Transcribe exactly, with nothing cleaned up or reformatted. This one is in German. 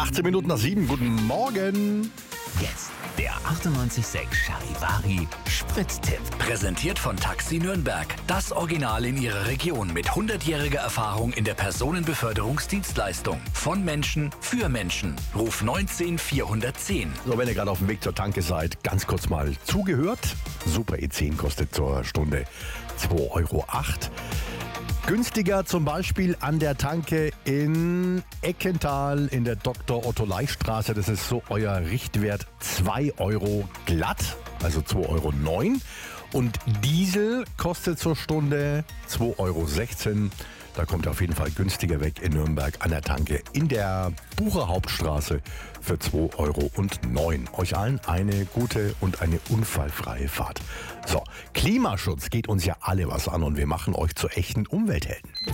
achtzehn Minuten nach sieben, guten Morgen. Jetzt der achtundneunzig Komma sechs Charivari Spritztipp. Präsentiert von Taxi Nürnberg. Das Original in ihrer Region mit hundertjähriger Erfahrung in der Personenbeförderungsdienstleistung. Von Menschen für Menschen. Ruf neunzehn vierhundertzehn. So, wenn ihr gerade auf dem Weg zur Tanke seid, ganz kurz mal zugehört. Super E zehn kostet zur Stunde zwei Euro acht. Günstiger zum Beispiel an der Tanke in Eckental in der Doktor Otto Leichstraße. Das ist so euer Richtwert, zwei Euro glatt, also zwei Euro neun. Und Diesel kostet zur Stunde zwei Euro sechzehn. Da kommt ihr auf jeden Fall günstiger weg in Nürnberg an der Tanke in der Bucher Hauptstraße für zwei Euro neun. Euch allen eine gute und eine unfallfreie Fahrt. So, Klimaschutz geht uns ja alle was an und wir machen euch zu echten Umwelthelden.